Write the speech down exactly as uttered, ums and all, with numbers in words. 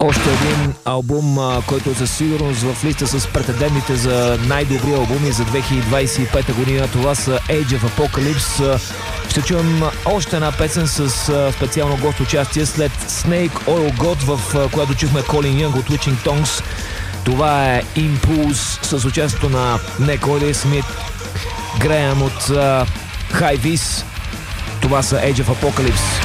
Още един албум, който е със сигурност в листа с претендентите за най-добри албуми за две хиляди двадесет и пета година. Това са Age of Apocalypse. Ще чуем още една песен с специално гост участие след Snake Oil God, в която чухме Колин Янг от Witching Tongues. Това е Impulse с участието на Ник Ойли, Смит, Греъм от uh, High Vis. Това са Age of Apocalypse.